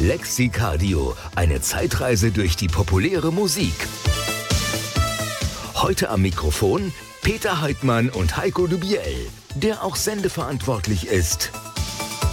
Lexicardio, eine Zeitreise durch die populäre Musik. Heute am Mikrofon Peter Heidmann und Heiko Dubiel, der auch sendeverantwortlich ist